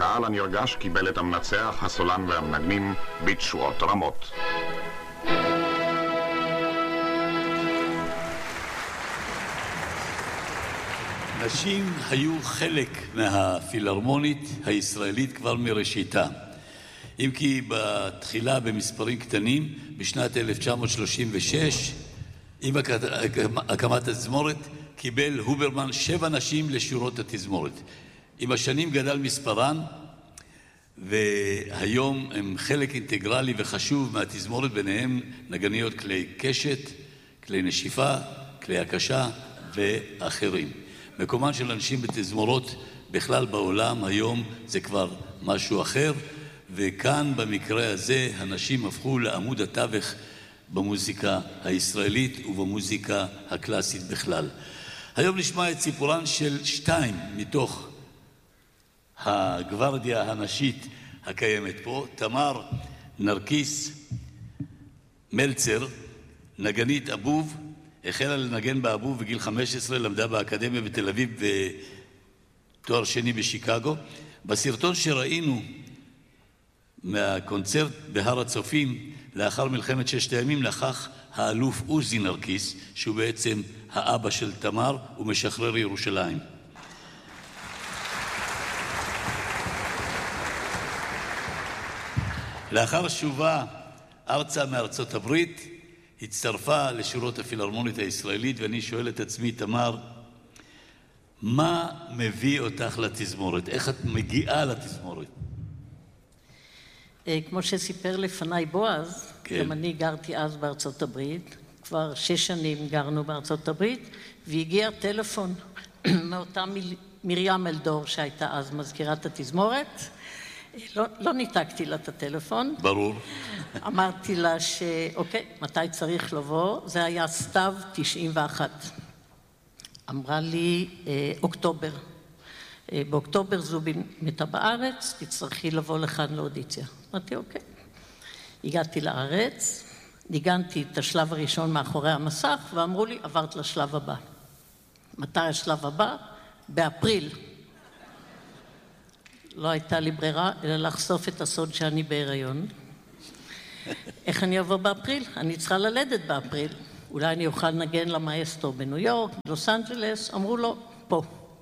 הקהל הנרגש קיבל את המנצח, הסולן והמנגנים בתשואות רמות. נשים היו חלק מהפילהרמונית הישראלית כבר מראשיתה. אם כי בתחילה במספרים קטנים, בשנת 1936, עם הקמת התזמורת, קיבל הוברמן 7 נשים לשורות התזמורת. עם השנים גדל מספרן, והיום הם חלק אינטגרלי וחשוב מהתזמורת, ביניהם נגניות כלי קשת, כלי נשיפה, כלי הקשה ואחרים. מקומן של אנשים בתזמורות בכלל בעולם היום זה כבר משהו אחר, וכאן במקרה הזה הנשים הפכו לעמוד התווך במוזיקה הישראלית ובמוזיקה הקלאסית בכלל. היום נשמע את סיפורן של 2 מתוך הגוורדיה הנשית הקיימת פה. תמר נרקיס מלצר, נגנית אבוב, החלה לנגן באבוב בגיל 15, למדה באקדמיה בתל אביב ותואר שני בשיקגו. בסרטון שראינו מהקונצרט בהר הצופים לאחר מלחמת 6 הימים נכח האלוף עוזי נרקיס, שהוא בעצם האבא של תמר ומשחרר ירושלים. לאחר שובה ארצה מארצות הברית, הצטרפה לשורות הפילהרמונית הישראלית, ואני שואל את עצמי, תמר, מה מביא אותך לתזמורת? איך את מגיעה לתזמורת? כמו שסיפר לפניי בועז, כן. גם אני גרתי אז בארצות הברית, כבר 6 שנים גרנו בארצות הברית, והגיע טלפון מאותה מרים אלדור שהייתה אז מזכירת התזמורת. לא ניתקתי לה את הטלפון. ברור. אמרתי לה שאוקיי, מתי צריך לבוא? זה היה סתיו 91. אמרה לי, אוקטובר. באוקטובר זובין מתה בארץ, תצטרכי לבוא לכאן לאודיציה. אמרתי, אוקיי. הגעתי לארץ, ניגנתי את השלב הראשון מאחורי המסך, ואמרו לי, עברת לשלב הבא. מתי השלב הבא? באפריל. לא הייתה לי ברירה, אלא לחשוף את הסוד שאני בהיריון. איך אני אבוא באפריל? אני צריכה ללדת באפריל. אולי אני אוכל לנגן למאסטרו בניו יורק, בלוס אנג'לס. אמרו לו, פה.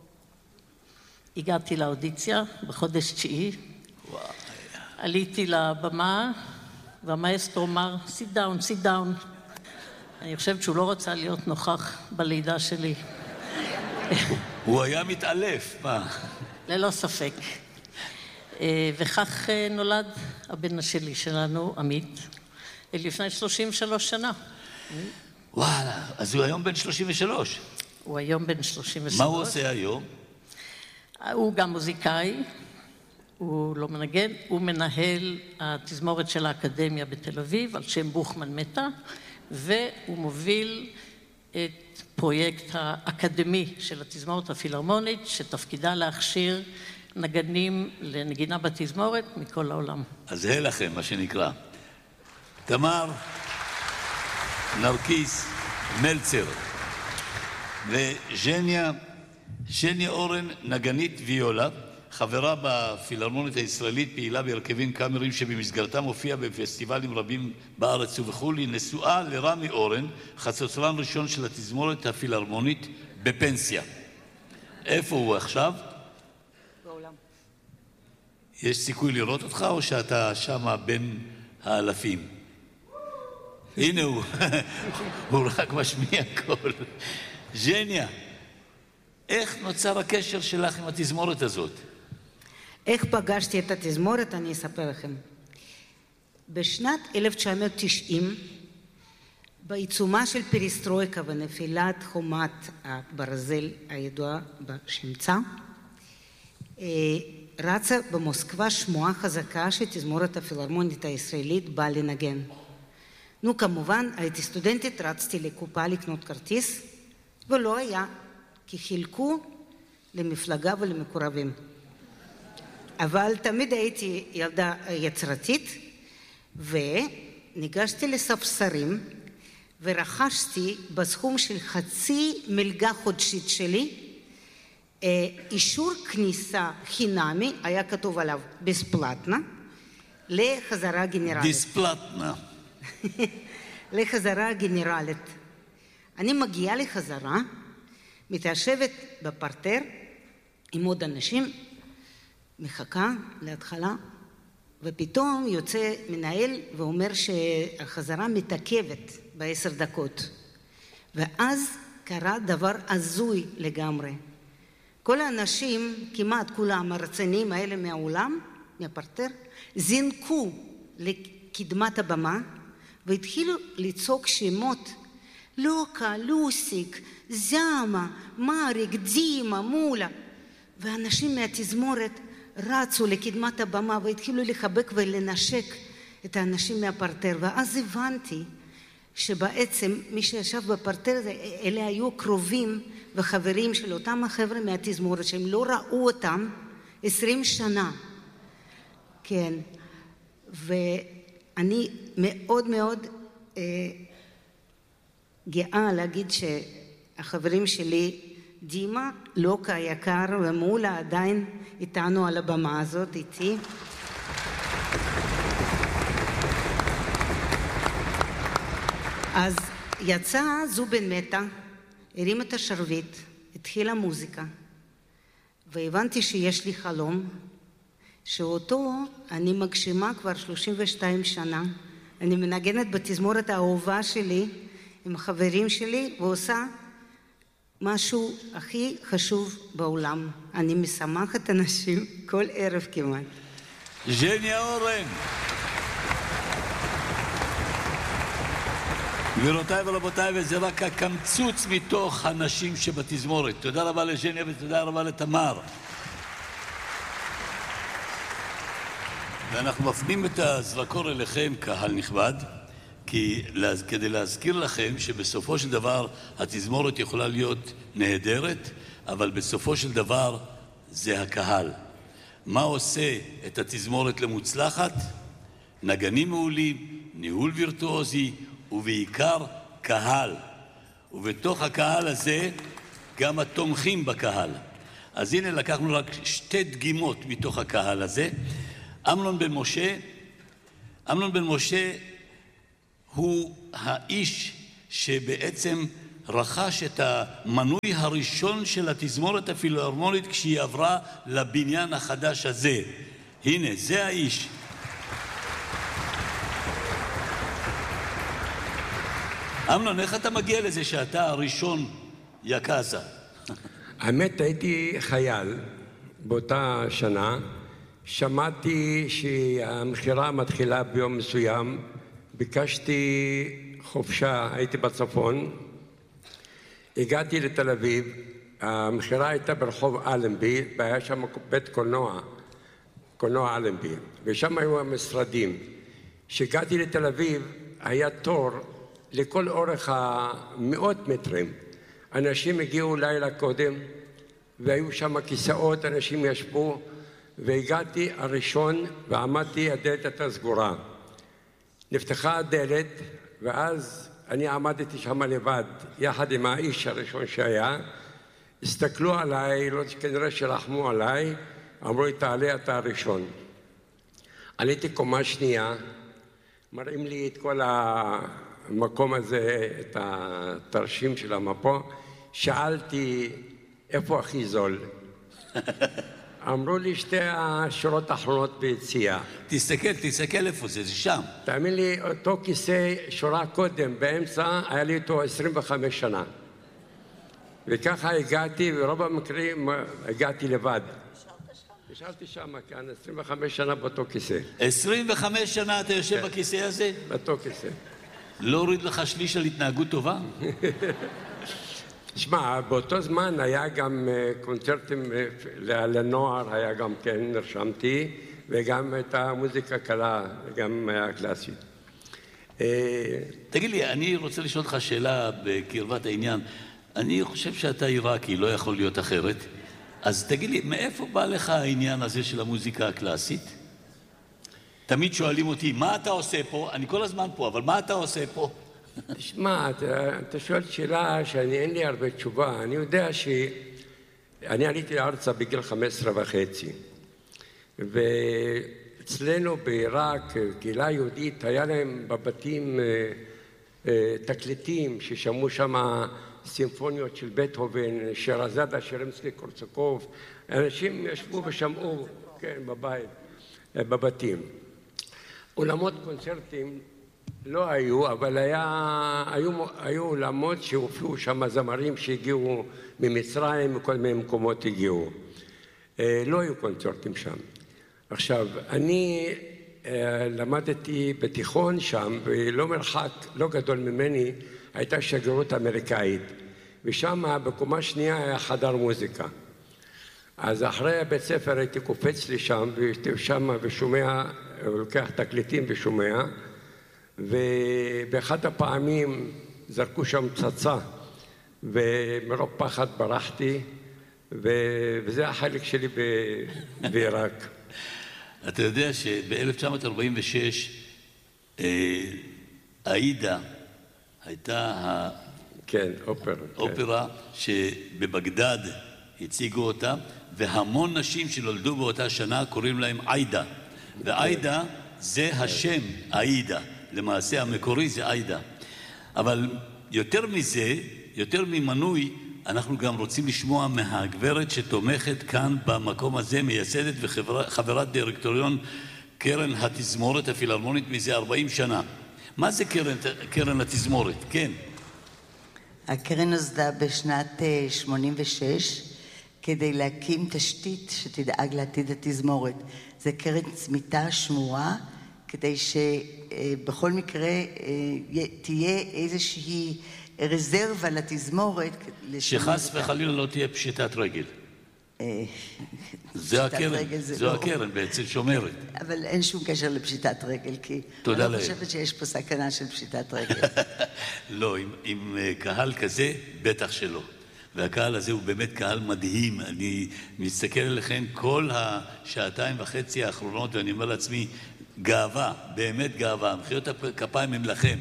הגעתי לאודיציה בחודש 9. עליתי לבמה, והמאסטרו אמר, sit down, sit down. אני חושבת שהוא לא רצה להיות נוכח בלידה שלי. הוא היה מתעלף, מה? ללא ספק. וכך נולד הבן שלי שלנו, עמית, לפני 33 שנה. וואלה, אז הוא היום בן 33. הוא היום בן 33. מה הוא עושה היום? הוא גם מוזיקאי, הוא לא מנגן, הוא מנהל התזמורת של האקדמיה בתל אביב, על שם בוכמן מתה, והוא מוביל את פרויקט האקדמי של התזמורת הפילהרמונית, שתפקידה להכשיר נגנים לנגינה בתזמורת מכל העולם. אז זה לכם, מה שנקרא. תמר נרקיס מלצר וז'ניה אורן, נגנית ויולה, חברה בפילהרמונית הישראלית, פעילה בהרכבים קאמריים שבמסגרתם הופיעה בפסטיבלים רבים בארץ ובחו"ל. היא נשואה לרמי אורן, חצוצרן ראשון של התזמורת הפילהרמונית בפנסיה. איפה הוא עכשיו? בעולם. יש סיכוי לראות אותך או שאתה שמה בין האלפים? הנה הוא, הוא רק משמיע קול. ז'ניה, איך נוצר הקשר שלך עם התזמורת הזאת? איך פגשתי את התזמורת? אני אספר לכם. בשנת 1990, בעיצומה של פריסטרויקה ונפילת חומת הברזל הידועה בשמצה, רצה במוסקבה שמועה חזקה שתזמורת הפילהרמונית הישראלית באה לנגן. נו, כמובן, הייתי סטודנטית, רצתי לקופה לקנות כרטיס, ולא היה, כי חילקו למפלגה ולמקורבים. אבל תמיד הייתי ילדה יצירתית, וניגשתי לספסרים, ורכשתי בסכום של 0.5 מלגה חודשית שלי, אישור כניסה חינמי, היה כתוב עליו בספלטנה, לחזרה גנרלית. דיספלטנה. לחזרה גנרלית. אני מגיעה לחזרה, מתיישבת בפרטר עם עוד אנשים, מחכה להתחלה, ופתאום יוצא מנהל ואומר שהחזרה מתעכבת ב10 דקות. ואז קרה דבר הזוי לגמרי. כל האנשים, כמעט כולם הרציניים האלה מהאולם, מהפרטר, זינקו לקדמת הבמה והתחילו לצעוק שמות. לוקה, לוסיק, זמה, מריק, דימה, מולה. ואנשים מהתזמורת רצו לקדמת הבמה והתחילו לחבק ולנשק את האנשים מהפרטר. ואז הבנתי שבעצם מי שישב בפרטר אלה היו קרובים וחברים של אותם החבר'ה מהתזמורת שהם לא ראו אותם 20 שנה. כן, ואני מאוד מאוד גאה להגיד שהחברים שלי, דימה, לוקה היקר ומולה עדיין איתנו על הבמה הזאת, איתי. אז יצא זובן מטה, הרים את השרביט, התחילה מוזיקה, והבנתי שיש לי חלום, שאותו אני מגשימה כבר 32 שנה. אני מנגנת בתזמורת האהובה שלי, עם החברים שלי, ועושה משהו הכי חשוב בעולם. אני משמחת אנשים כל ערב כמעט. ז'ניה אורן. גבירותיי ורבותיי, וזה רק הקמצוץ מתוך הנשים שבתזמורת. תודה רבה לז'ניה ותודה רבה לתמר. ואנחנו מפנים את הזרקור אליכם, קהל נכבד, כדי להזכיר לכם שבסופו של דבר התזמורת יכולה להיות נהדרת, אבל בסופו של דבר זה הקהל. מה עושה את התזמורת למוצלחת? נגנים מעולים, ניהול וירטואוזי, ובעיקר קהל. ובתוך הקהל הזה גם התומכים בקהל. אז הנה לקחנו רק 2 דגימות מתוך הקהל הזה. אמנון בן משה הוא האיש שבעצם רכש את המנוי הראשון של התזמורת הפילהרמונית כשהיא עברה לבניין החדש הזה. הנה, זה האיש. אמנון, איך אתה מגיע לזה שאתה הראשון יקאזה? האמת, הייתי חייל באותה שנה. שמעתי שהמחירה מתחילה ביום מסוים. ביקשתי חופשה, הייתי בצפון. הגעתי לתל אביב. המחירה הייתה ברחוב אלנבי, והיה שם בית קולנוע אלנבי. ושם היו המשרדים. כשהגעתי לתל אביב, היה תור לכל אורך 100 מטרים. אנשים הגיעו לילה קודם, והיו שם כיסאות, אנשים ישבו, והגעתי הראשון ועמדתי, הדלת הייתה סגורה. נפתחה הדלת, ואז אני עמדתי שם לבד, יחד עם האיש הראשון שהיה. הסתכלו עליי, לא כנראה שרחמו עליי, אמרו לי, תעלה אתה הראשון. עליתי קומה שנייה, מראים לי את כל המקום הזה, את התרשים של המפה. שאלתי, איפה הכי זול? אמרו לי 2 השורות האחרונות ביציאה. תסתכל איפה זה שם. תאמין לי, אותו כיסא שורה קודם, באמצע, היה לי אותו 25 שנה. וככה הגעתי, ורוב המקרים הגעתי לבד. נשארתי שם, כאן 25 שנה באותו כיסא. 25 שנה אתה יושב בכיסא הזה? באותו כיסא. לא הוריד לך שליש על התנהגות טובה? תשמע, באותו זמן היה גם קונצרטים לנוער, היה גם כן, נרשמתי, וגם את המוזיקה קלה, גם הקלאסית. תגיד לי, אני רוצה לשאול אותך שאלה בקרבת העניין. אני חושב שאתה עיראקי, לא יכול להיות אחרת. אז תגיד לי, מאיפה בא לך העניין הזה של המוזיקה הקלאסית? תמיד שואלים אותי, מה אתה עושה פה? אני כל הזמן פה, אבל מה אתה עושה פה? תשמע, אתה שואל שאלה שאין לי הרבה תשובה. אני יודע אני עליתי לארצה בגיל 15.5, ואצלנו בעיראק, קהילה יהודית, היה להם בבתים תקליטים ששמעו שם סימפוניות של בטהובן, שרזאדה, שרמסקי, קורצקוב. אנשים ישבו ושמעו, כן, בבתים. אולמות קונצרטים לא היו, אבל היו אולמות שהופיעו שם זמרים שהגיעו ממצרים, מכל מיני מקומות הגיעו. לא היו קונצרטים שם. עכשיו, אני למדתי בתיכון שם, ולא מרחק, לא גדול ממני, הייתה שגרירות אמריקאית, ושם בקומה שנייה היה חדר מוזיקה. אז אחרי הבית ספר הייתי קופץ לי שם, והייתי שם ושומע, לוקח תקליטים ושומע, ובאחת הפעמים זרקו שם פצצה, ומרוב פחד ברחתי, וזה החלק שלי בעיראק. אתה יודע שב-1946 עאידה הייתה כן, אופרה שבבגדד הציגו אותה, והמון נשים שנולדו באותה שנה קוראים להם עאידה, ועאידה זה השם עאידה, למעשה המקורי זה עאידה. אבל יותר מזה, יותר ממנוי, אנחנו גם רוצים לשמוע מהגברת שתומכת כאן במקום הזה, מייסדת וחברת דירקטוריון קרן התזמורת הפילהרמונית מזה 40 שנה. מה זה קרן התזמורת? כן. הקרן נוסדה בשנת 86 כדי להקים תשתית שתדאג לעתיד התזמורת. זה קרן צמיתה שמורה, כדי שבכל מקרה תהיה איזושהי רזרבה לתזמורת. שחס וחלילה לא תהיה פשיטת רגל. זו הקרן בעצם שומרת. אבל אין שום קשר לפשיטת רגל, כי אני לא חושבת שיש פה סכנה של פשיטת רגל. לא, עם קהל כזה, בטח שלא. והקהל הזה הוא באמת קהל מדהים. אני מסתכל עליכם כל השעתיים וחצי האחרונות, ואני אומר לעצמי, גאווה, באמת גאווה. מחיאות הכפיים הם לכם.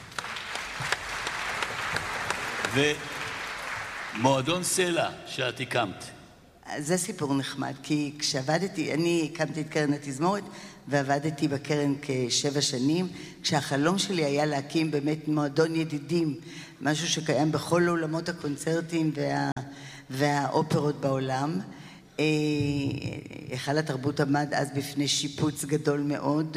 ומועדון סלע שאת הקמת. זה סיפור נחמד, כי כשעבדתי, אני הקמתי את קרן התזמורת, ועבדתי בקרן כ7 שנים, כשהחלום שלי היה להקים באמת מועדון ידידים, משהו שקיים בכל עולמות הקונצרטים והאופרות בעולם. היכל התרבות עמד אז בפני שיפוץ גדול מאוד,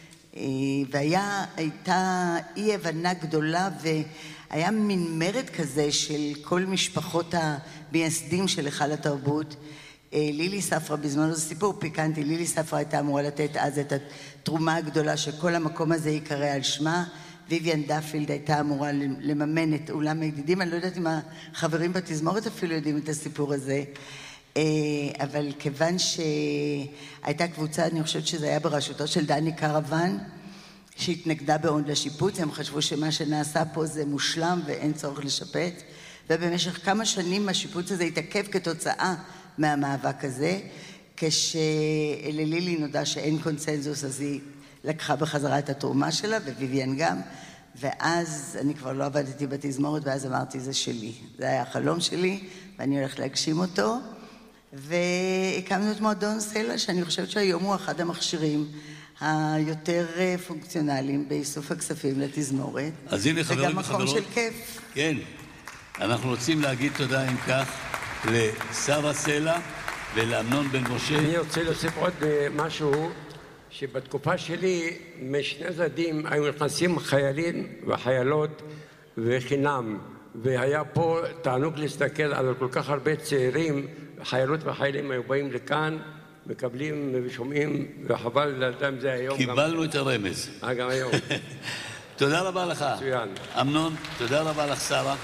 והייתה אי הבנה גדולה, והיה מין מרד כזה של כל משפחות המייסדים של היכל התרבות. לילי ספרא, בזמנו זה סיפור פיקנטי, לילי ספרא הייתה אמורה לתת אז את התרומה הגדולה שכל המקום הזה יקרא על שמה, ויויאן דאפילד הייתה אמורה לממן את אולם הידידים. אני לא יודעת אם החברים בתזמורת אפילו יודעים את הסיפור הזה, אבל כיוון שהייתה קבוצה, אני חושבת שזה היה בראשותו של דני קרוון, שהתנגדה בעוד לשיפוץ, הם חשבו שמה שנעשה פה זה מושלם ואין צורך לשפץ, ובמשך כמה שנים השיפוץ הזה התעכב כתוצאה מהמאבק הזה. כשללילי נודע שאין קונצנזוס, אז היא לקחה בחזרה את התרומה שלה, וויויאן גם, ואז אני כבר לא עבדתי בתזמורת, ואז אמרתי, זה שלי. זה היה החלום שלי, ואני הולכת להגשים אותו, והקמנו את מועדון סלע, שאני חושבת שהיום הוא אחד המכשירים היותר פונקציונליים באיסוף הכספים לתזמורת. אז הנה חברים וגם וחברות. מקום של כיף. כן. אנחנו רוצים להגיד תודה אם כך לשרה סלע ולאמנון בן משה. אני רוצה להוסיף עוד משהו, שבתקופה שלי משני צדדים היו נכנסים חיילים וחיילות וחינם, והיה פה תענוג להסתכל על כל כך הרבה צעירים, חיילות וחיילים היו באים לכאן, מקבלים ושומעים, וחבל לדעת זה היום. קיבלנו את הרמז. גם היום. תודה רבה לך. מצוין. אמנון, תודה רבה לך שרה.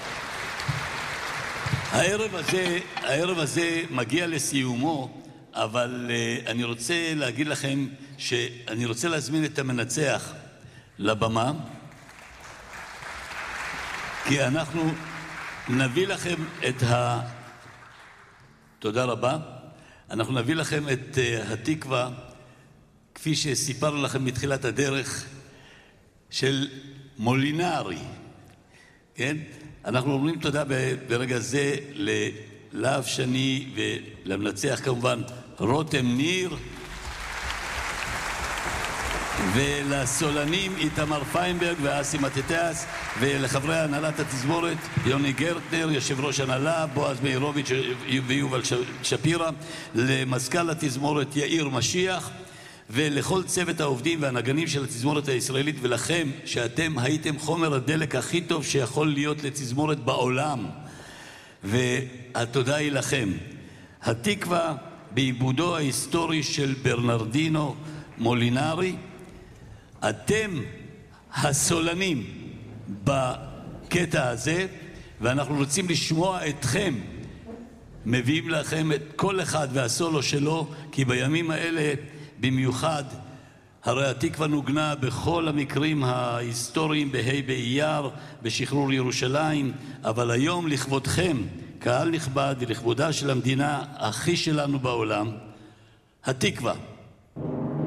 הערב הזה מגיע לסיומו, אבל אני רוצה להגיד לכם שאני רוצה להזמין את המנצח לבמה, כי אנחנו נביא לכם תודה רבה. אנחנו נביא לכם את התקווה, כפי שסיפרנו לכם מתחילת הדרך, של מולינרי. כן? אנחנו אומרים תודה ברגע זה להב שני, ולמנצח כמובן רותם ניר, ולסולנים איתמר פיינברג ואסי מטטס, ולחברי הנהלת התזמורת יוני גרטנר, יושב ראש הנהלה, בועז מאירוביץ' ויובל שפירא, למזכ"ל התזמורת יאיר משיח, ולכל צוות העובדים והנגנים של התזמורת הישראלית, ולכם שאתם הייתם חומר הדלק הכי טוב שיכול להיות לתזמורת בעולם, והתודה היא לכם. התקווה בעיבודו ההיסטורי של ברנרדינו מולינרי, אתם הסולנים בקטע הזה, ואנחנו רוצים לשמוע אתכם, מביאים לכם את כל אחד והסולו שלו, כי בימים האלה במיוחד, הרי התקווה נוגנה בכל המקרים ההיסטוריים, בה' באייר, בשחרור ירושלים, אבל היום לכבודכם, קהל נכבד, ולכבודה של המדינה הכי שלנו בעולם, התקווה.